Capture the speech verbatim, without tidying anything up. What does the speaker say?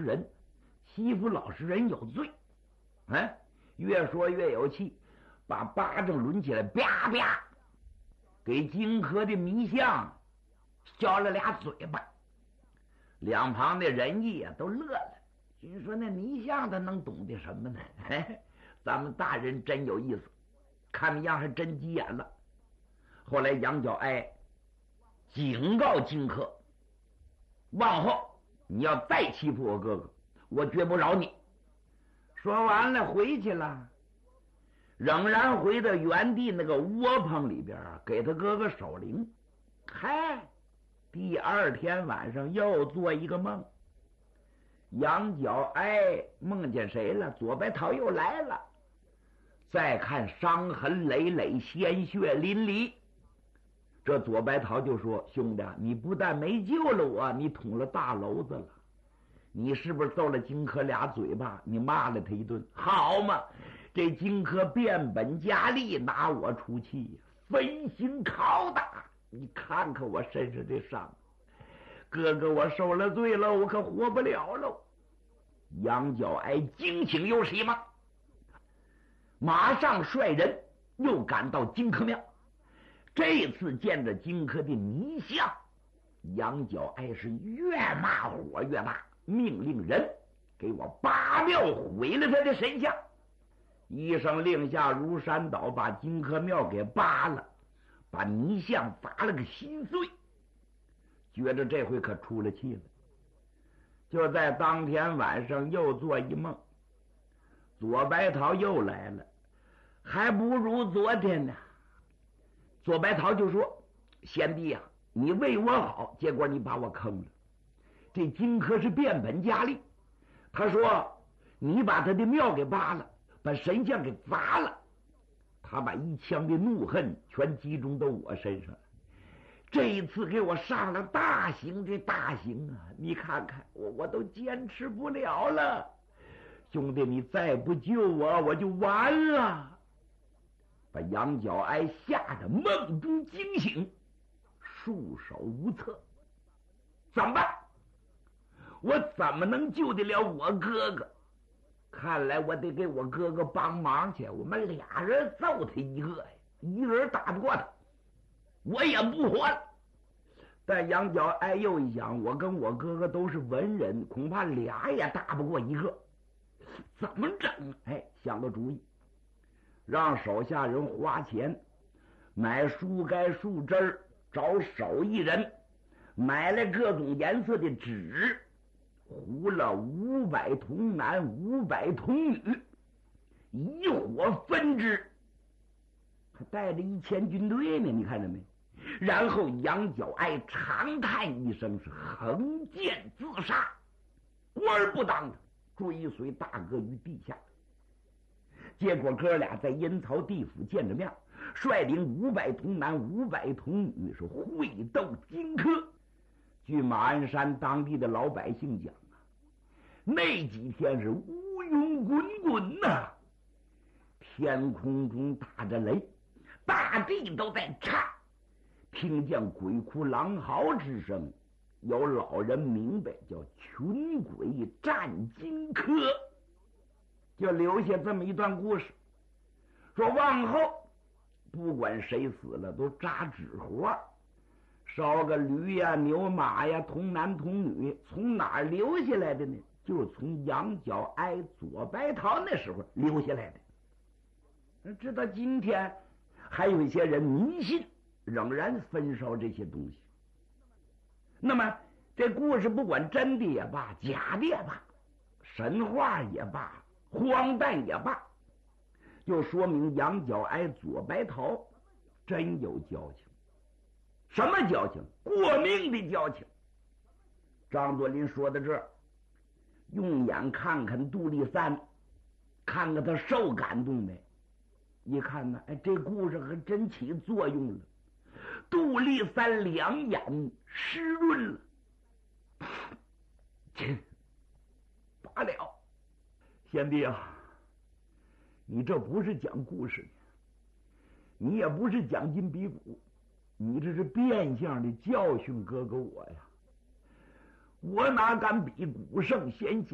人，欺负老实人有罪。哎，越说越有气，把巴掌抡起来，啪啪，给荆轲的迷相削了俩嘴巴。两旁的人义啊都乐了，心说那迷相他能懂得什么呢？嘿嘿，咱们大人真有意思，看样还真急眼了。后来杨角哀警告荆轲，往后你要再欺负我哥哥，我绝不饶你。说完了回去了，仍然回到原地那个窝棚里边，给他哥哥守灵。嗨，第二天晚上又做一个梦，杨角哀梦见谁了？左白桃又来了。再看伤痕累累，鲜血淋漓，这左白桃就说：兄弟，你不但没救了我，你捅了大娄子了。你是不是揍了荆轲俩嘴巴？你骂了他一顿，好嘛？这荆轲变本加厉，拿我出气，分心拷打。你看看我身上这伤，哥哥我受了罪了，我可活不了喽。杨角哀惊醒又是一梦，马上率人又赶到荆轲庙。这次见着荆轲的迷相，杨角哀是越骂火越大，命令人给我扒庙毁了他的神像。一声令下如山倒，把荆轲庙给扒了，把迷像砸了个稀碎。觉着这回可出了气了。就在当天晚上又做一梦，左白桃又来了，还不如昨天呢。左白桃就说：贤弟呀、啊，你为我好，结果你把我坑了。这荆轲是变本加厉，他说你把他的庙给扒了，把神像给砸了，他把一腔的怒恨全集中到我身上了。这一次给我上了大刑的大刑啊！你看看我，我都坚持不了了。兄弟，你再不救我，我就完了。把杨角哀吓得梦中惊醒，束手无策。怎么办？我怎么能救得了我哥哥？看来我得给我哥哥帮忙去。我们俩人揍他一个呀，一个人打不过他，我也不活了。但杨角哀又一想，我跟我哥哥都是文人，恐怕俩也打不过一个，怎么整？哎，想个主意，让手下人花钱买树干树枝儿，找手艺人买来各种颜色的纸，糊了五百童男五百童女，一火分之，还带着一千军队呢，你看着没？然后杨角哀长叹一声，是横剑自杀，过而不当的追随大哥于地下。结果哥俩在阴曹地府见着面，率领五百童男五百童女是会斗荆轲。据马鞍山当地的老百姓讲啊，那几天是乌云滚滚呐、啊，天空中打着雷，大地都在颤。听见鬼哭狼嚎之声，有老人明白叫群鬼战荆轲，就留下这么一段故事，说往后不管谁死了都扎纸活，烧个驴呀、牛马呀、童男童女，从哪儿留下来的呢？就是从杨角哀、左白桃那时候留下来的。直到今天还有一些人迷信，仍然焚烧这些东西。那么这故事不管真的也罢，假的也罢，神话也罢，荒诞也罢，就说明杨角哀、左白桃真有交情。什么交情？过命的交情。张作霖说到这儿，用眼看看杜立三，看看他受感动没？一看呢，哎，这故事还真起作用了。杜立三两眼湿润了，切，罢了。贤弟啊，你这不是讲故事，你也不是讲金比古，你这是变相的教训哥哥我呀！我哪敢比古圣先贤？